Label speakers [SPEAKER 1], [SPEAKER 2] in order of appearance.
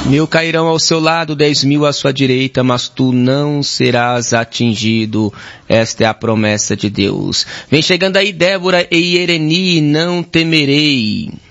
[SPEAKER 1] Mil cairão ao seu lado, 10.000 à sua direita, mas tu não serás atingido. Esta é a promessa de Deus. Vem chegando aí Débora e Ereni, não temerei.